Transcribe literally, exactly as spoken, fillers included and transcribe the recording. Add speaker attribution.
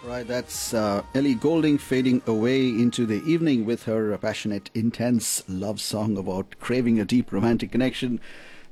Speaker 1: Right, that's uh, Ellie Goulding fading away into the evening with her passionate, intense love song about craving a deep romantic connection.